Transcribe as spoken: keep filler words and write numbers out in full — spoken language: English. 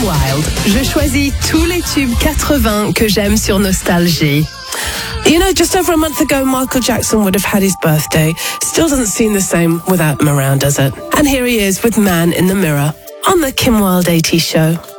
Wilde. Je choisis tous les tubes quatre-vingts que j'aime sur Nostalgie. You know, just over a month ago, Michael Jackson would have had his birthday. Still doesn't seem the same without him around, does it? And here he is with Man in the Mirror on the Kim Wilde eighties show.